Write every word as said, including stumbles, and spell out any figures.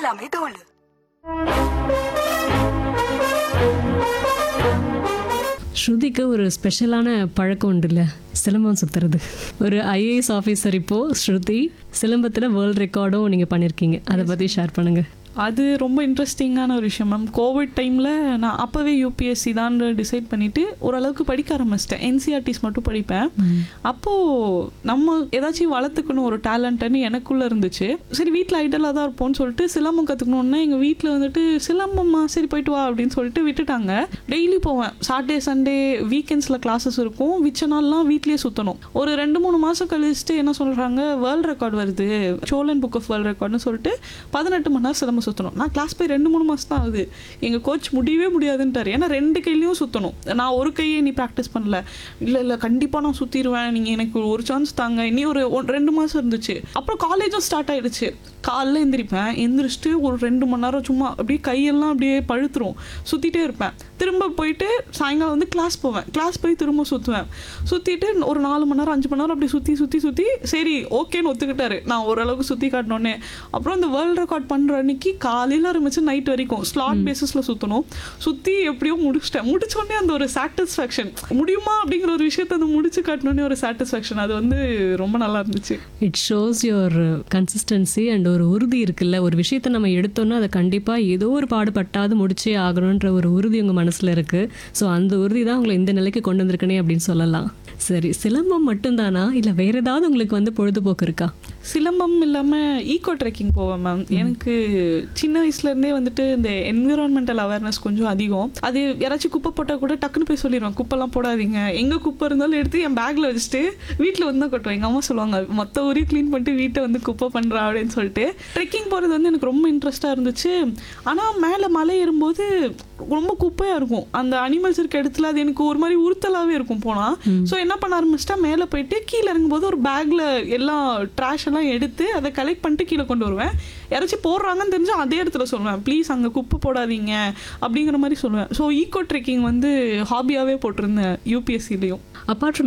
எல்லாமே தோல். ஸ்ருதிக்கு ஒரு ஸ்பெஷலான பழக்கம் உண்டு இல்லை, சிலம்பம் சுற்றுறது. ஒரு ஐஏஎஸ் ஆஃபீஸர் இப்போது ஸ்ருதி சிலம்பத்தில் வேர்ல்ட் ரெக்கார்டும் நீங்கள் பண்ணியிருக்கீங்க, அதை பற்றி ஷேர் பண்ணுங்கள். அது ரொம்ப இன்ட்ரெஸ்டிங்கான ஒரு விஷயம் மேம். கோவிட் டைமில் நான் அப்போவே யூபிஎஸ்சி தான் டிசைட் பண்ணிவிட்டு ஓரளவுக்கு படிக்க ஆரம்பிச்சிட்டேன். என்சிஆர்டிஸ் மட்டும் படிப்பேன். அப்போது நம்ம ஏதாச்சும் வளர்த்துக்கணும் ஒரு டேலண்ட்டுன்னு எனக்குள்ளே இருந்துச்சு. சரி வீட்டில் ஐடலாக தான் இருப்போம்னு சொல்லிட்டு சிலம்பம் கற்றுக்கணுன்னா எங்கள் வீட்டில் வந்துட்டு சிலம்பம்மா சரி போயிட்டு வா அப்படின்னு சொல்லிட்டு விட்டுட்டாங்க. டெய்லி போவேன். சாட்டர்டே சண்டே வீக்கெண்ட்ஸில் கிளாஸஸ் இருக்கும். மிச்ச நாள்லாம் வீட்லேயே சுற்றணும். ஒரு ரெண்டு மூணு மாதம் கழிச்சுட்டு என்ன சொல்கிறாங்க, வேர்ல்டு ரெக்கார்டு வருது, சோழன் புக் ஆஃப் வேர்ல்டு ரெக்கார்டுன்னு சொல்லிட்டு பதினெட்டு மணி நேரம் சிலம்பம் சுற்றணும். நான் கிளாஸ் போய் ரெண்டு மூணு மாதம் தான் ஆகுது. எங்கள் கோச் முடியவே முடியாதுன்ட்டார். ஏன்னா ரெண்டு கையிலையும் சுற்றணும். நான் ஒரு கையை நீ ப்ராக்டிஸ் பண்ணல. இல்லை இல்லை கண்டிப்பாக நான் சுற்றிடுவேன், நீங்கள் எனக்கு ஒரு சான்ஸ் தாங்க. இனி ஒரு ரெண்டு மாதம் இருந்துச்சு. அப்புறம் காலேஜும் ஸ்டார்ட் ஆகிடுச்சு. காலைல எந்திரிப்பேன். எந்திரிச்சிட்டு ஒரு ரெண்டு மணி நேரம் சும்மா அப்படியே கையெல்லாம் அப்படியே பழுத்துரும். சுற்றிட்டே இருப்பேன். திரும்ப போயிட்டு சாயங்காலம் வந்து கிளாஸ் போவேன். கிளாஸ் போய் திரும்ப சுற்றுவேன். சுற்றிட்டு ஒரு நாலு மணி நேரம் அஞ்சு மணி நேரம் அப்படி சுற்றி சுற்றி சுற்றி சரி ஓகேன்னு ஒத்துக்கிட்டாரு. நான் ஓரளவுக்கு சுற்றி காட்டினோன்னே அப்புறம் இந்த வேர்ல்டு ரெக்கார்ட் பண்ணுற அன்னைக்கு காலையில் ஆரம்பிச்சு நைட் வரைக்கும் ஸ்லாட் பேசிஸில் சுற்றணும். சுற்றி எப்படியோ முடிச்சிட்டேன். முடிச்சோடனே அந்த ஒரு சாட்டிஸ்ஃபேக்ஷன், முடியுமா அப்படிங்கிற ஒரு விஷயத்தை அந்த முடிச்சு காட்டினோடனே ஒரு சாட்டிஸ்ஃபேக்ஷன், அது வந்து ரொம்ப நல்லா இருந்துச்சு. It shows your consistency and ஒரு உறுதி இருக்குல்ல. ஒரு விஷயத்தை நம்ம எடுத்தோன்னா அதை கண்டிப்பாக ஏதோ ஒரு பாடுபட்டாவது முடிச்சே ஆகணுன்ற ஒரு உறுதி உங்கள் மனசில் இருக்குது. ஸோ அந்த உறுதி தான் உங்களை இந்த நிலைக்கு கொண்டு வந்திருக்கனே அப்படின்னு சொல்லலாம். சரி, சிலம்பம் மட்டும்தானா இல்லை வேறு ஏதாவது உங்களுக்கு வந்து பொழுதுபோக்கு இருக்கா? சிலம்பம் இல்லாமல் ஈகோ ட்ரெக்கிங் போவேன் மேம். எனக்கு சின்ன வயசுலேருந்தே வந்துட்டு இந்த என்விரான்மெண்டல் அவேர்னஸ் கொஞ்சம் அதிகம். அது யாராச்சும் குப்பை போட்டால் கூட டக்குன்னு போய் சொல்லிடுவேன், குப்பைலாம் போடாதீங்க. எங்கே குப்பை இருந்தாலும் எடுத்து என் பேக்கில் வச்சுட்டு வீட்டில் வந்து தான் கொட்டுவேன். எங்கள் அம்மா சொல்லுவாங்க, மொத்த ஊரையும் க்ளீன் பண்ணிட்டு வீட்டை வந்து குப்பை பண்ணுறா அப்படின்னு சொல்லிட்டு. ட்ரெக்கிங் போகிறது வந்து எனக்கு ரொம்ப இன்ட்ரெஸ்ட்டாக இருந்துச்சு. ஆனால் மேலே மலை ஏறும்போது ரொம்ப குப்பையாக இருக்கும். அந்த அனிமல்ஸ் இருக்க இடத்துல அது எனக்கு ஒரு மாதிரி உறுத்தலாகவே இருக்கும் போனால். ஸோ என்ன பண்ண ஆரம்பிச்சிட்டா, மேலே போயிட்டு கீழே இறங்கும்போது ஒரு பேக்கில் எல்லாம் ட்ராஷ் எல்லாம் எடுத்து அதை கலெக்ட் பண்ணிட்டு கீழே கொண்டு வருவேன். யாராச்சும் போடுறாங்கன்னு தெரிஞ்சால் அதே இடத்துல சொல்லுவேன், ப்ளீஸ் அங்கே குப்பை போடாதீங்க அப்படிங்கிற மாதிரி சொல்லுவேன். ஸோ ஈகோ ட்ரெக்கிங் வந்து ஹாபியாகவே போட்டிருந்தேன் யூபிஎஸ்சிலையும். Apart from